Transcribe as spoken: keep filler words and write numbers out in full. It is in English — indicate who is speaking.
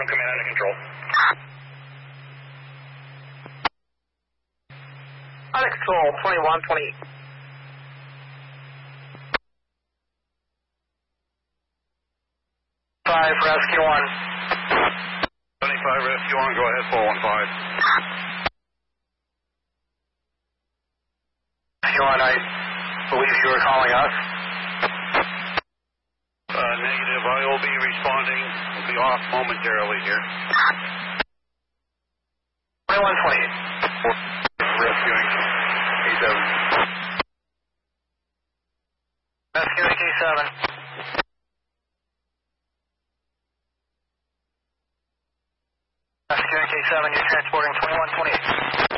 Speaker 1: Cardinal Command under control.
Speaker 2: Under control, twenty-one, twenty-eight. Five, rescue one.
Speaker 1: seventy-five, rescue one, go ahead, four one five.
Speaker 2: Rescue one, I believe you were calling us.
Speaker 1: Uh, negative, I will be responding. We'll be off momentarily here.
Speaker 2: twenty-one, twenty-eight.
Speaker 1: Rescuing K seven.
Speaker 2: Rescuing K seven. Rescuing K seven, you're transporting twenty-one, twenty-eight.